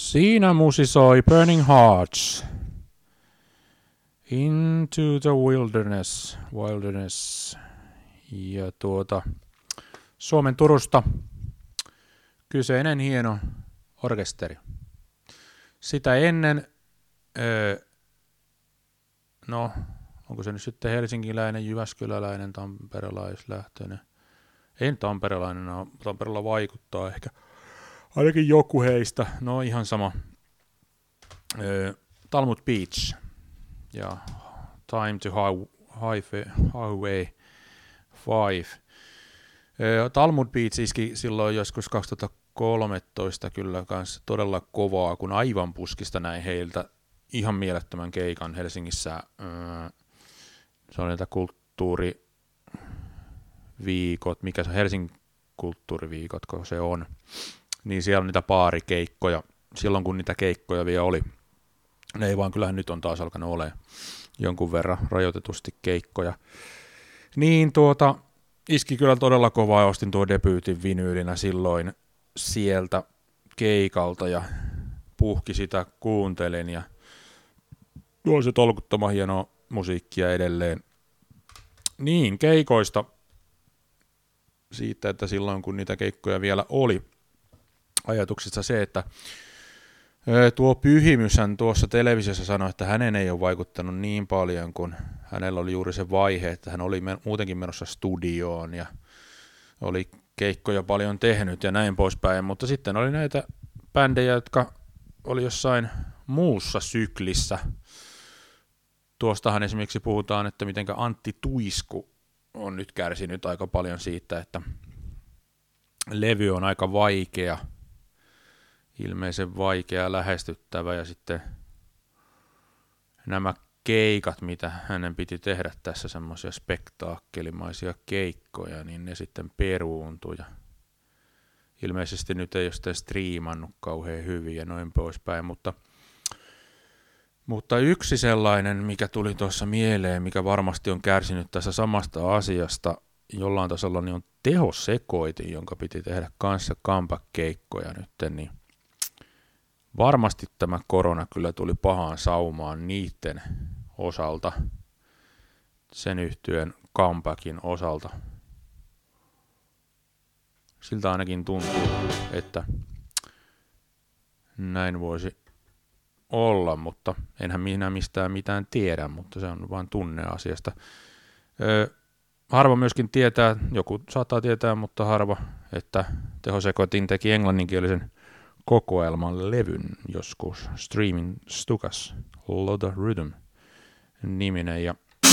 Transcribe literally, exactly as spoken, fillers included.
Siinä musisoi Burning Hearts. Into the Wilderness. Wilderness. Ja tuota, Suomen Turusta kyseinen hieno orkesteri. Sitä ennen, öö, no, onko se nyt sitten helsinkiläinen, jyväskyläläinen, tamperelaislähtöinen? En tamperelainen, no, Tampereella vaikuttaa ehkä. Ainakin joku heistä, no ihan sama. Öö, Talmud Beach ja Time to Highway Five. Öö, Talmud Beach iski silloin joskus kaksituhattakolmetoista kyllä kanssa todella kovaa, kun aivan puskista näin heiltä ihan mielettömän keikan Helsingissä. Öö, se on niitä kulttuuriviikot, mikä se Helsingin kulttuuriviikot, kun se on. Niin siellä on niitä baarikeikkoja, silloin kun niitä keikkoja vielä oli. Ne ei vaan, kyllähän nyt on taas alkanut olemaan jonkun verran rajoitetusti keikkoja. Niin tuota, iski kyllä todella kovaa ja ostin tuo debyytin vinyylinä silloin sieltä keikalta ja puhki sitä kuuntelin ja tuo se tolkuttoman hienoa musiikkia edelleen. Niin, keikoista siitä, että silloin kun niitä keikkoja vielä oli, ajatuksista se, että tuo Pyhimyshän tuossa televisiossa sanoi, että hänen ei ole vaikuttanut niin paljon, kun hänellä oli juuri se vaihe, että hän oli muutenkin menossa studioon ja oli keikkoja paljon tehnyt ja näin poispäin, mutta sitten oli näitä bändejä, jotka oli jossain muussa syklissä. Tuostahan esimerkiksi puhutaan, että mitenkä Antti Tuisku on nyt kärsinyt aika paljon siitä, että levy on aika vaikea, ilmeisen vaikea lähestyttävä ja sitten nämä keikat, mitä hänen piti tehdä tässä semmoisia spektaakkelimaisia keikkoja, niin ne sitten peruuntui ja ilmeisesti nyt ei ole sitä striimannut kauhean hyvin ja noin poispäin, mutta, mutta yksi sellainen, mikä tuli tuossa mieleen, mikä varmasti on kärsinyt tässä samasta asiasta jollain tasolla, niin on tehosekoitin, jonka piti tehdä kanssa comeback-keikkoja nyt, niin varmasti tämä korona kyllä tuli pahaan saumaan niiden osalta, sen yhtyeen comebackin osalta. Siltä ainakin tuntuu, että näin voisi olla, mutta enhän minä mistään mitään tiedä, mutta se on vain tunne asiasta. Öö, harva myöskin tietää, joku saattaa tietää, mutta harva, että tehosekoitin teki englanninkielisen kokoelman levyn joskus, Streaming Stukas, Lotta Rhythm niminen, ja